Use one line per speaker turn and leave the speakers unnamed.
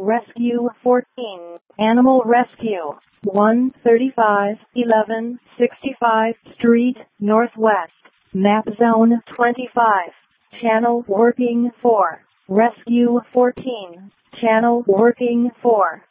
Rescue 14, Animal Rescue, 135 1165 Street, Northwest, Map Zone 25, Channel Working 4. Rescue 14, Channel Working 4.